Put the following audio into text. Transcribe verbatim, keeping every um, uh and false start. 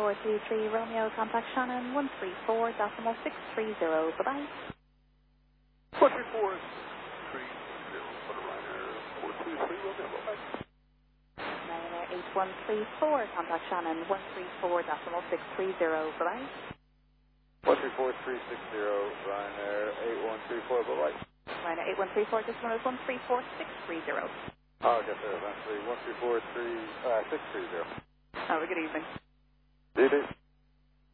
four two three Romeo, contact Shannon one three four decimal six three zero. Bye-bye. one three four three zero for the Ryanair four two three Romeo. Bye-bye. Ryanair eight one three four, contact Shannon one three four decimal six three zero. Bye-bye. one three four three six zero Ryanair eight one three four. Bye-bye. Ryanair eight one three four, decimal is one three four six three zero. Oh, okay, sir. Eventually one three four three uh, six three zero. Have a good evening. Do you do?